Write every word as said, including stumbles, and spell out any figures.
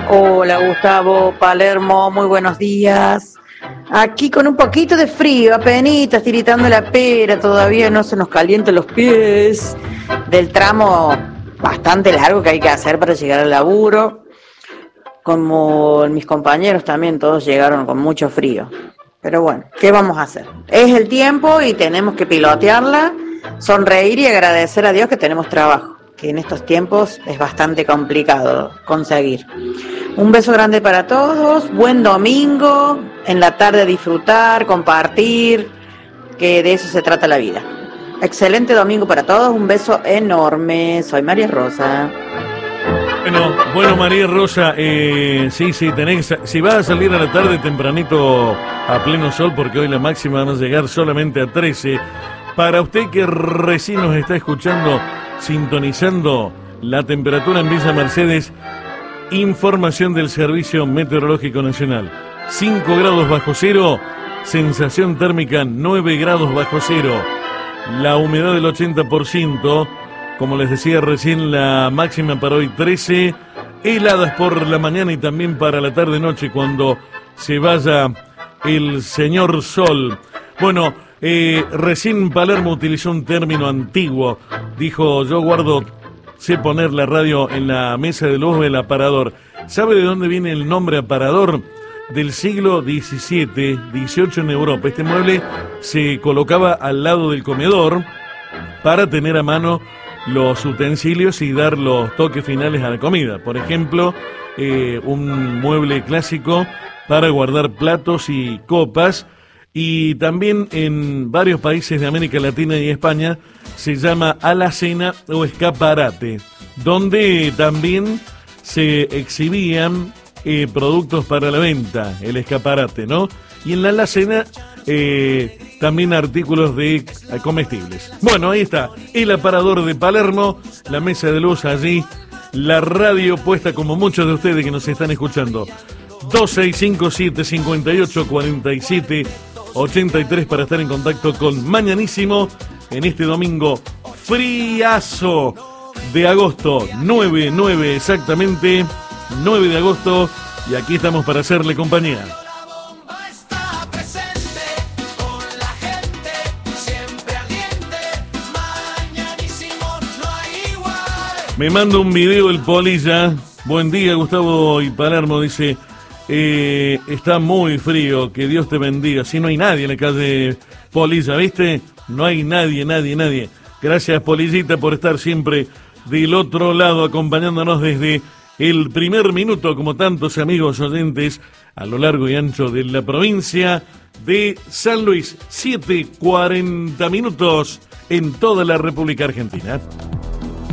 Hola Gustavo, Palermo, muy buenos días. Aquí con un poquito de frío, apenitas tiritando la pera, todavía no se nos calientan los pies del tramo bastante largo que hay que hacer para llegar al laburo. Como mis compañeros también, todos llegaron con mucho frío. Pero bueno, ¿qué vamos a hacer? Es el tiempo y tenemos que pilotearla, sonreír y agradecer a Dios que tenemos trabajo, que en estos tiempos es bastante complicado conseguir. Un beso grande para todos, buen domingo, en la tarde disfrutar, compartir, que de eso se trata la vida. Excelente domingo para todos, un beso enorme, soy María Rosa. Bueno, bueno María Rosa, eh, sí, sí, tenés, si vas a salir a la tarde tempranito a pleno sol, porque hoy la máxima va a llegar solamente a trece, para usted que recién nos está escuchando, sintonizando la temperatura en Villa Mercedes, información del Servicio Meteorológico Nacional, cinco grados bajo cero, sensación térmica nueve grados bajo cero, la humedad del ochenta por ciento, como les decía recién, la máxima para hoy trece, heladas por la mañana y también para la tarde-noche cuando se vaya el señor sol. Bueno, eh, recién Palermo utilizó un término antiguo, dijo, yo guardo, sé poner la radio en la mesa de luz del aparador. ¿Sabe de dónde viene el nombre aparador? Del siglo diecisiete, dieciocho en Europa. Este mueble se colocaba al lado del comedor para tener a mano los utensilios y dar los toques finales a la comida. Por ejemplo, eh, un mueble clásico para guardar platos y copas, y también en varios países de América Latina y España se llama alacena o escaparate, donde también se exhibían eh, productos para la venta, el escaparate, ¿no? Y en la alacena eh, también artículos de eh, comestibles. Bueno, ahí está, el aparador de Palermo, la mesa de luz allí, la radio puesta como muchos de ustedes que nos están escuchando. dos seis cinco siete, cinco ocho, cuatro siete, ochenta y tres para estar en contacto con Mañanísimo en este domingo friazo de agosto, nueve nueve exactamente, nueve de agosto, y aquí estamos para hacerle compañía. Me manda un video el Polilla. Buen día, Gustavo y Palermo, dice, eh, está muy frío, que Dios te bendiga. Si no hay nadie en la calle Polilla, ¿viste? No hay nadie, nadie, nadie. Gracias, Polillita, por estar siempre del otro lado, acompañándonos desde el primer minuto, como tantos amigos oyentes a lo largo y ancho de la provincia de San Luis. siete cuarenta minutos en toda la República Argentina.